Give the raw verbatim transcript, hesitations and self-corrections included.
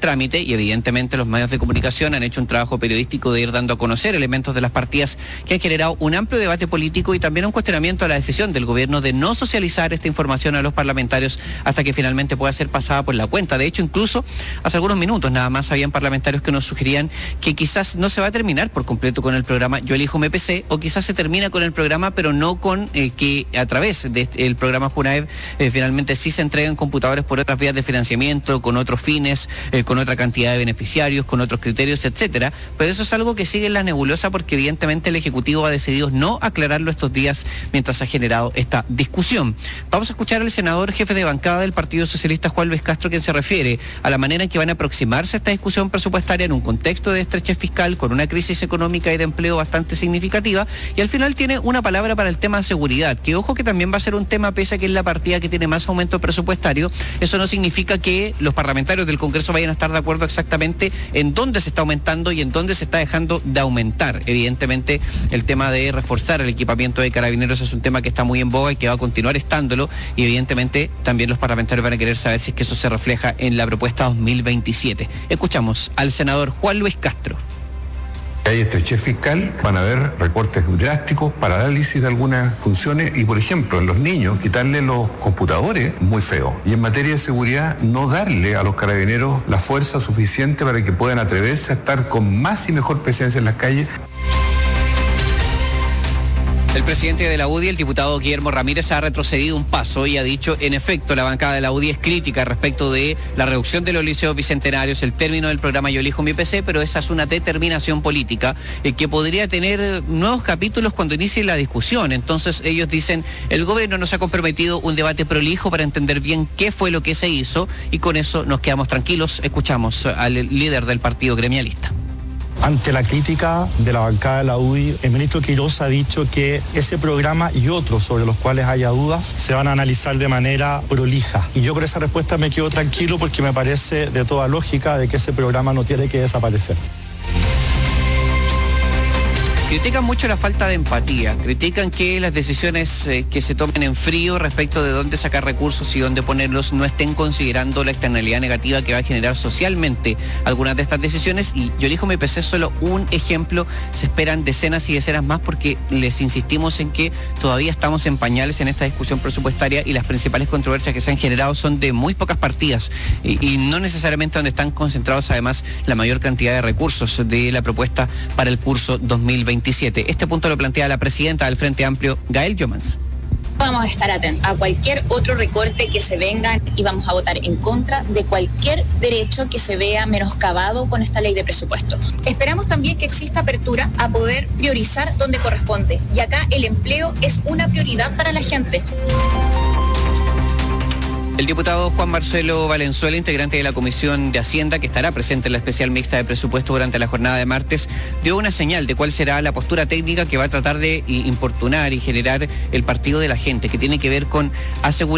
trámite y evidentemente los medios de comunicación han hecho un trabajo periodístico de ir dando a conocer elementos de las partidas que han generado un amplio debate político y también un cuestionamiento a la decisión del gobierno de no socializar esta información a los parlamentarios hasta que finalmente pueda ser pasada por la cuenta. De hecho, incluso hace algunos minutos nada más habían parlamentarios que nos sugerían que quizás no se va a terminar por completo con el programa Yo Elijo M P C, o quizás se termina con el programa, pero no con eh, que a través del programa Junaev eh, finalmente sí se entregan computadores por otras vías de financiamiento, con otros fines, eh, con otra cantidad de beneficiarios, con otros criterios, etcétera. Pero eso es algo que sigue en la nebulosa porque evidentemente el Ejecutivo ha decidido no aclararlo estos días mientras ha generado esta discusión. Vamos a escuchar al senador jefe de bancada del Partido Socialista, Juan Luis Castro, quien se refiere a la manera en que van a aproximarse a esta discusión presupuestaria en un contexto de estrechez fiscal, con una crisis económica y de empleo bastante significativa, y al final tiene una palabra para el tema de seguridad, que ojo que también va a ser un tema, pese a que es la partida que tiene más aumento presupuestario. Eso no significa que los parlamentarios del Congreso vayan a estar de acuerdo exactamente en dónde se está aumentando y en dónde se está dejando de aumentar. Evidentemente, el tema de reforzar el equipamiento de carabineros es un tema que está muy en boga y que va a continuar estándolo, y evidentemente también los parlamentarios van a querer saber si es que eso se refleja en la propuesta dos mil veintisiete. Escuchamos al senador Juan Luis Castro. Hay estrechez fiscal, van a haber recortes drásticos, parálisis de algunas funciones y, por ejemplo, en los niños, quitarle los computadores, muy feo. Y en materia de seguridad, no darle a los carabineros la fuerza suficiente para que puedan atreverse a estar con más y mejor presencia en las calles. El presidente de la U D I, el diputado Guillermo Ramírez, ha retrocedido un paso y ha dicho, en efecto, la bancada de la U D I es crítica respecto de la reducción de los liceos bicentenarios, el término del programa Yo Elijo Mi P C, pero esa es una determinación política eh, que podría tener nuevos capítulos cuando inicie la discusión. Entonces ellos dicen, el gobierno nos ha comprometido un debate prolijo para entender bien qué fue lo que se hizo, y con eso nos quedamos tranquilos. Escuchamos al líder del partido gremialista. Ante la crítica de la bancada de la U D I, el ministro Quirós ha dicho que ese programa y otros sobre los cuales haya dudas se van a analizar de manera prolija. Y yo con esa respuesta me quedo tranquilo porque me parece de toda lógica de que ese programa no tiene que desaparecer. Critican mucho la falta de empatía, critican que las decisiones eh, que se tomen en frío respecto de dónde sacar recursos y dónde ponerlos no estén considerando la externalidad negativa que va a generar socialmente algunas de estas decisiones. Y Yo Elijo Mi P C es solo un ejemplo, se esperan decenas y decenas más porque les insistimos en que todavía estamos en pañales en esta discusión presupuestaria y las principales controversias que se han generado son de muy pocas partidas y, y no necesariamente donde están concentrados además la mayor cantidad de recursos de la propuesta para el curso dos mil veintisiete. Este punto lo plantea la presidenta del Frente Amplio, Gael Jomans. Vamos a estar atentos a cualquier otro recorte que se venga y vamos a votar en contra de cualquier derecho que se vea menoscabado con esta ley de presupuesto. Esperamos también que exista apertura a poder priorizar donde corresponde, y acá el empleo es una prioridad para la gente. El diputado Juan Marcelo Valenzuela, integrante de la Comisión de Hacienda, que estará presente en la especial mixta de presupuesto durante la jornada de martes, dio una señal de cuál será la postura técnica que va a tratar de importunar y generar el partido de la gente, que tiene que ver con asegurar